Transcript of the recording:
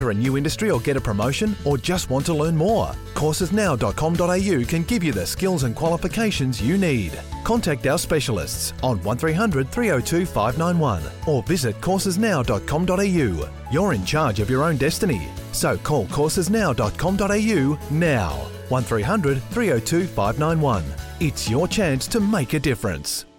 a new industry or get a promotion, or just want to learn more? Coursesnow.com.au can give you the skills and qualifications you need. Contact our specialists on 1300 302 591 or visit coursesnow.com.au. You're in charge of your own destiny, so call coursesnow.com.au now. 1300 302 591. It's your chance to make a difference.